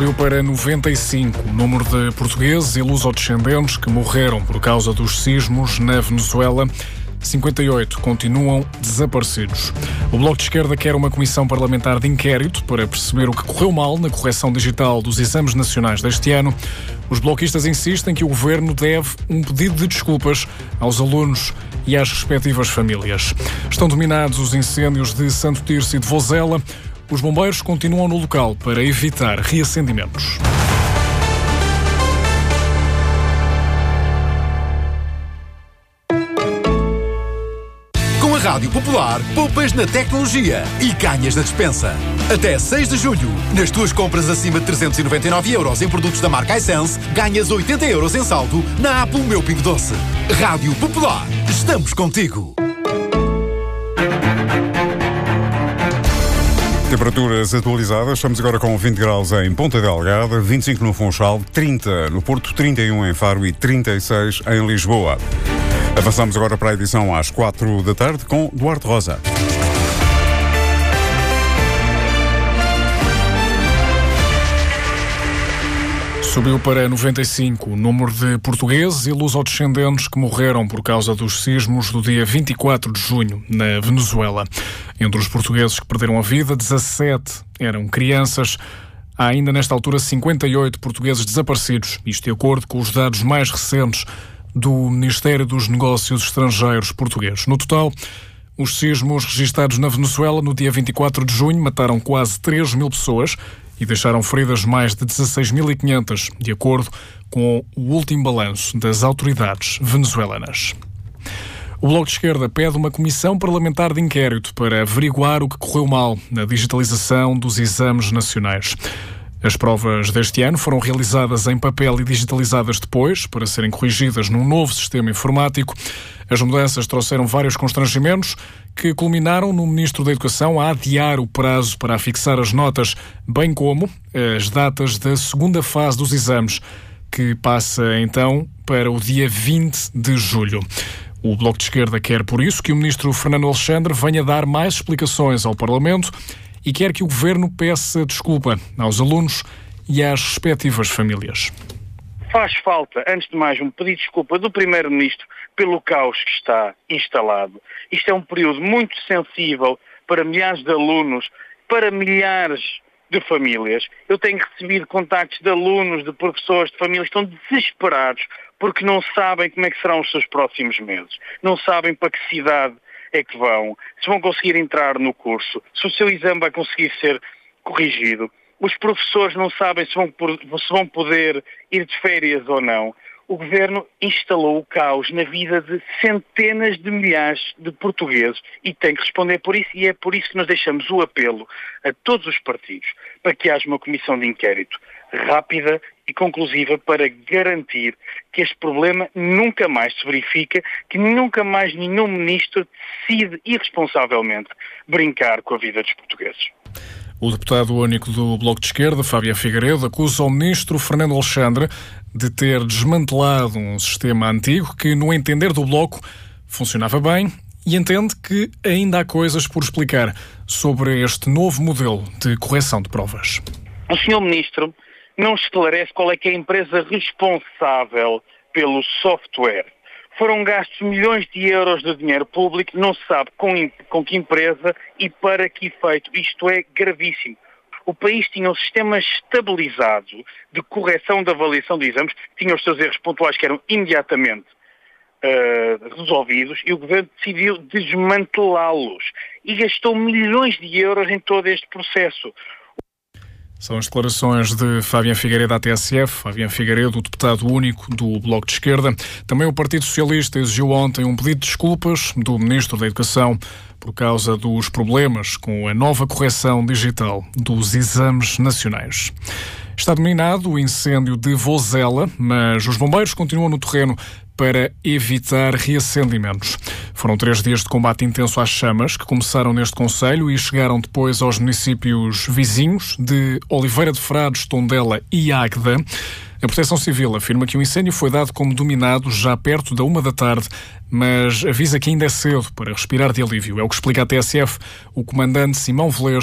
Subiu para 95 o número de portugueses e lusodescendentes que morreram por causa dos sismos na Venezuela. 58 continuam desaparecidos. O Bloco de Esquerda quer uma comissão parlamentar de inquérito para perceber o que correu mal na correção digital dos exames nacionais deste ano. Os bloquistas insistem que o Governo deve um pedido de desculpas aos alunos e às respectivas famílias. Estão dominados os incêndios de Santo Tirso e de Vozela. Os bombeiros continuam no local para evitar reacendimentos. Com a Rádio Popular, poupas na tecnologia e ganhas na despensa. Até 6 de julho, nas tuas compras acima de 399 € em produtos da marca iSense, ganhas 80 € em saldo na Apple Meu Pingo Doce. Rádio Popular, estamos contigo. Temperaturas atualizadas, estamos agora com 20 graus em Ponta Delgada, 25 no Funchal, 30 no Porto, 31 em Faro e 36 em Lisboa. Avançamos agora para a edição às 4 da tarde com Duarte Rosa. Subiu para 95 o número de portugueses e lusodescendentes que morreram por causa dos sismos do dia 24 de junho, na Venezuela. Entre os portugueses que perderam a vida, 17 eram crianças. Há ainda nesta altura 58 portugueses desaparecidos, isto de acordo com os dados mais recentes do Ministério dos Negócios Estrangeiros português. No total, os sismos registados na Venezuela no dia 24 de junho mataram quase 3.000 pessoas e deixaram feridas mais de 16.500, de acordo com o último balanço das autoridades venezuelanas. O Bloco de Esquerda pede uma comissão parlamentar de inquérito para averiguar o que correu mal na digitalização dos exames nacionais. As provas deste ano foram realizadas em papel e digitalizadas depois, para serem corrigidas num novo sistema informático. As mudanças trouxeram vários constrangimentos que culminaram no Ministro da Educação a adiar o prazo para afixar as notas, bem como as datas da segunda fase dos exames, que passa então para o dia 20 de julho. O Bloco de Esquerda quer, por isso, que o Ministro Fernando Alexandre venha dar mais explicações ao Parlamento e quer que o Governo peça desculpa aos alunos e às respectivas famílias. Faz falta, antes de mais, um pedido de desculpa do Primeiro-Ministro pelo caos que está instalado. Isto é um período muito sensível para milhares de alunos, para milhares de famílias. Eu tenho recebido contactos de alunos, de professores, de famílias que estão desesperados porque não sabem como é que serão os seus próximos meses. Não sabem para que cidade é que vão, se vão conseguir entrar no curso, se o seu exame vai conseguir ser corrigido. Os professores não sabem se vão poder ir de férias ou não. O Governo instalou o caos na vida de centenas de milhares de portugueses e tem que responder por isso, e é por isso que nós deixamos o apelo a todos os partidos para que haja uma comissão de inquérito rápida e conclusiva para garantir que este problema nunca mais se verifica, que nunca mais nenhum ministro decide irresponsavelmente brincar com a vida dos portugueses. O deputado único do Bloco de Esquerda, Fabián Figueiredo, acusa o ministro Fernando Alexandre de ter desmantelado um sistema antigo que, no entender do Bloco, funcionava bem e entende que ainda há coisas por explicar sobre este novo modelo de correção de provas. O senhor ministro não esclarece qual é que é a empresa responsável pelo software. Foram gastos milhões de euros de dinheiro público, não se sabe com que empresa e para que efeito. Isto é gravíssimo. O país tinha um sistema estabilizado de correção da avaliação de exames, tinha os seus erros pontuais que eram imediatamente resolvidos, e o Governo decidiu desmantelá-los e gastou milhões de euros em todo este processo. São as declarações de Fabián Figueiredo à TSF. Fabián Figueiredo, o deputado único do Bloco de Esquerda. Também o Partido Socialista exigiu ontem um pedido de desculpas do Ministro da Educação por causa dos problemas com a nova correção digital dos exames nacionais. Está dominado o incêndio de Vozela, mas os bombeiros continuam no terreno para evitar reacendimentos. Foram 3 dias de combate intenso às chamas que começaram neste concelho e chegaram depois aos municípios vizinhos de Oliveira de Frades, Tondela e Águeda. A Proteção Civil afirma que o incêndio foi dado como dominado já perto da 1 da tarde, mas avisa que ainda é cedo para respirar de alívio. É o que explica a TSF o comandante Simão Velez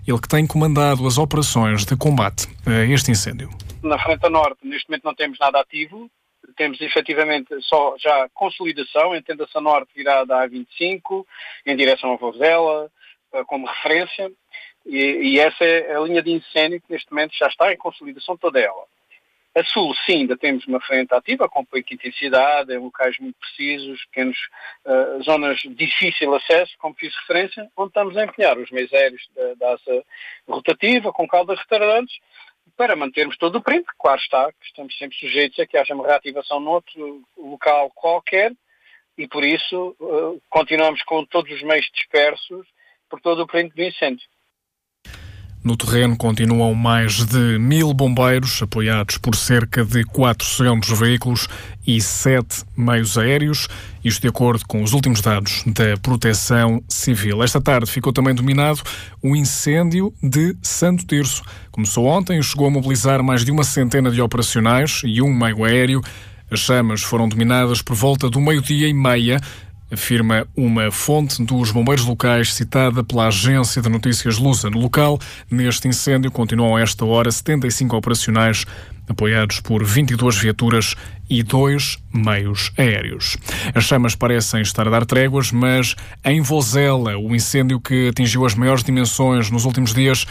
ele que tem comandado as operações de combate a este incêndio. Na frente a norte, neste momento não temos nada ativo, temos efetivamente só já consolidação, entenda-se a norte virada à A25, em direção a Vozela, como referência, e essa é a linha de incêndio que neste momento já está em consolidação toda ela. A sul, sim, ainda temos uma frente ativa, com pouca intensidade, em locais muito precisos, pequenos, zonas de difícil acesso, como fiz referência, onde estamos a empenhar os meios aéreos da asa rotativa, com caudas retardantes, para mantermos todo o perímetro. Claro está, que estamos sempre sujeitos a que haja uma reativação noutro local qualquer, e por isso continuamos com todos os meios dispersos por todo o perímetro do incêndio. No terreno continuam mais de 1.000 bombeiros, apoiados por cerca de 400 veículos e 7 meios aéreos, isto de acordo com os últimos dados da Proteção Civil. Esta tarde ficou também dominado o incêndio de Santo Tirso. Começou ontem e chegou a mobilizar mais de uma centena de operacionais e um meio aéreo. As chamas foram dominadas por volta do 12:30, afirma uma fonte dos bombeiros locais citada pela agência de notícias Lusa. No local, neste incêndio, continuam a esta hora 75 operacionais, apoiados por 22 viaturas e 2 meios aéreos. As chamas parecem estar a dar tréguas, mas em Vozela, o incêndio que atingiu as maiores dimensões nos últimos dias,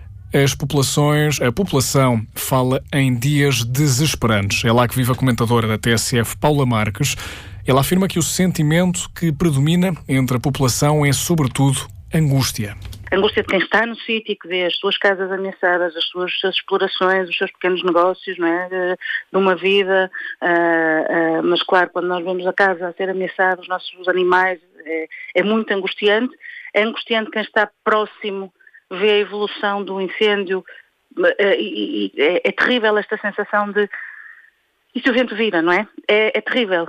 a população fala em dias desesperantes. É lá que vive a comentadora da TSF, Paula Marques. Ela afirma que o sentimento que predomina entre a população é, sobretudo, angústia. A angústia de quem está no sítio e que vê as suas casas ameaçadas, as suas explorações, os seus pequenos negócios, não é? De uma vida. Mas, claro, quando nós vemos a casa a ser ameaçada, os nossos animais, é muito angustiante. É angustiante quem está próximo, vê a evolução do incêndio, e é terrível esta sensação de... E se o vento vira, não é? É terrível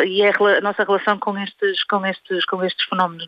a nossa relação com estes fenómenos.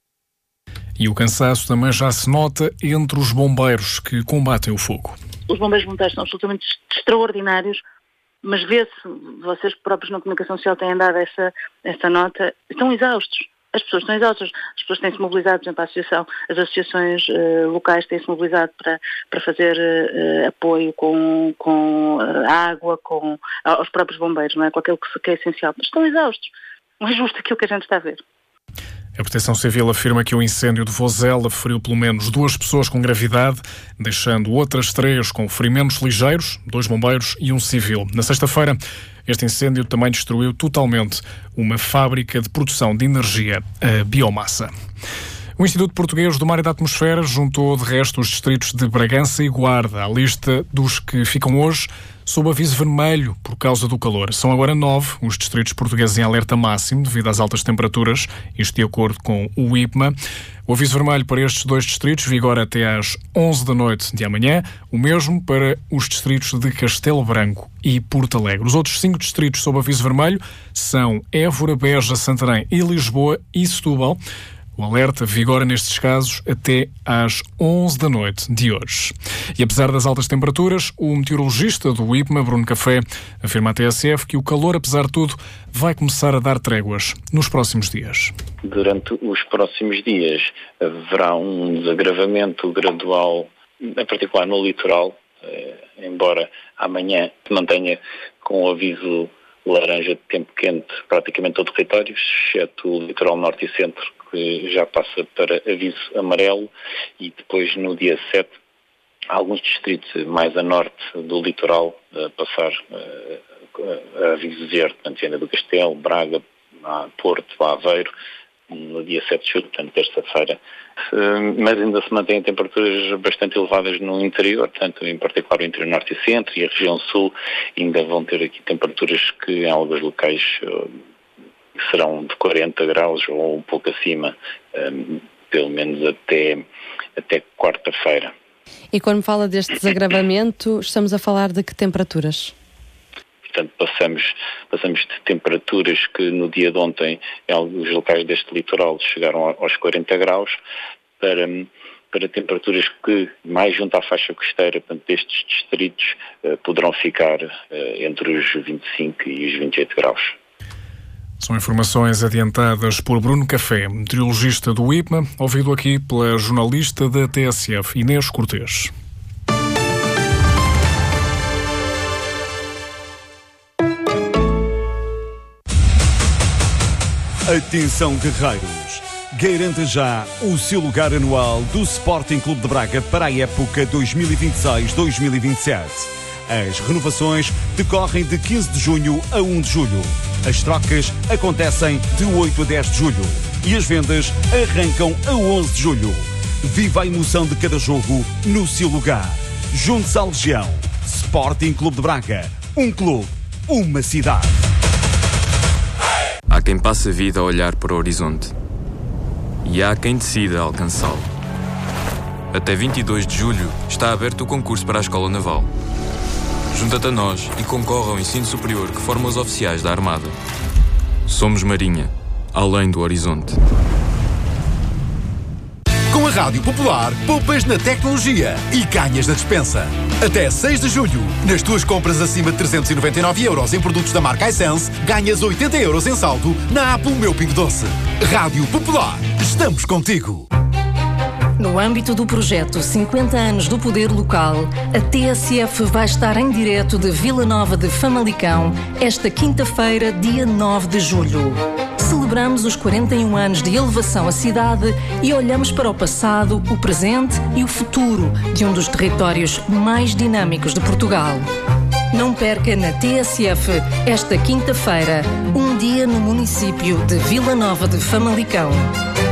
E o cansaço também já se nota entre os bombeiros que combatem o fogo. Os bombeiros voluntários são absolutamente extraordinários, mas vê-se, vocês próprios na comunicação social têm dado essa nota, estão exaustos. As pessoas estão exaustas, as pessoas têm-se mobilizado, por exemplo, as associações locais têm-se mobilizado para fazer apoio com água, aos próprios bombeiros, não é? Com aquilo que é essencial. Mas estão exaustos. Não é justo aquilo que a gente está a ver. A Proteção Civil afirma que o incêndio de Vozela feriu pelo menos 2 pessoas com gravidade, deixando outras 3 com ferimentos ligeiros, 2 bombeiros e um civil. Na sexta-feira, este incêndio também destruiu totalmente uma fábrica de produção de energia a biomassa. O Instituto Português do Mar e da Atmosfera juntou, de resto, os distritos de Bragança e Guarda à lista dos que ficam hoje sob aviso vermelho por causa do calor. São agora 9 os distritos portugueses em alerta máximo devido às altas temperaturas, isto de acordo com o IPMA. O aviso vermelho para estes 2 distritos vigora até às 11 da noite de amanhã, o mesmo para os distritos de Castelo Branco e Porto Alegre. Os outros 5 distritos sob aviso vermelho são Évora, Beja, Santarém e Lisboa e Setúbal. O alerta vigora nestes casos até às 11 da noite de hoje. E apesar das altas temperaturas, o meteorologista do IPMA, Bruno Café, afirma à TSF que o calor, apesar de tudo, vai começar a dar tréguas nos próximos dias. Durante os próximos dias haverá um desagravamento gradual, em particular no litoral, embora amanhã se mantenha com o aviso laranja de tempo quente praticamente todo o território, exceto o litoral norte e centro, que já passa para aviso amarelo, e depois no dia 7 alguns distritos mais a norte do litoral passar a aviso verde, portanto, Viana do Castelo, Braga, Porto, Aveiro, no dia 7 de julho, portanto, terça-feira. Mas ainda se mantêm temperaturas bastante elevadas no interior, portanto, em particular o interior norte e centro e a região sul ainda vão ter aqui temperaturas que em alguns locais serão de 40 graus ou um pouco acima, pelo menos até quarta-feira. E quando fala deste desagravamento, estamos a falar de que temperaturas? Portanto, passamos de temperaturas que no dia de ontem, em alguns locais deste litoral, chegaram aos 40 graus, para temperaturas que, mais junto à faixa costeira, portanto, destes distritos, poderão ficar entre os 25 e os 28 graus. São informações adiantadas por Bruno Café, meteorologista do IPMA, ouvido aqui pela jornalista da TSF, Inês Cortês. Atenção, guerreiros! Garanta já o seu lugar anual do Sporting Clube de Braga para a época 2026-2027. As renovações decorrem de 15 de junho a 1 de julho. As trocas acontecem de 8 a 10 de julho. E as vendas arrancam a 11 de julho. Viva a emoção de cada jogo no seu lugar. Junte-se à Legião. Sporting Clube de Braga. Um clube, uma cidade. Há quem passe a vida a olhar para o horizonte. E há quem decida alcançá-lo. Até 22 de julho está aberto o concurso para a Escola Naval. Junta-te a nós e concorre ao ensino superior que forma os oficiais da Armada. Somos Marinha, além do horizonte. Com a Rádio Popular, poupas na tecnologia e ganhas na despensa. Até 6 de julho, nas tuas compras acima de 399 € em produtos da marca iSense, ganhas 80 € em saldo na Apple Meu Pingo Doce. Rádio Popular, estamos contigo. No âmbito do projeto 50 anos do Poder Local, a TSF vai estar em direto de Vila Nova de Famalicão esta quinta-feira, dia 9 de julho. Celebramos os 41 anos de elevação à cidade e olhamos para o passado, o presente e o futuro de um dos territórios mais dinâmicos de Portugal. Não perca na TSF esta quinta-feira, um dia no município de Vila Nova de Famalicão.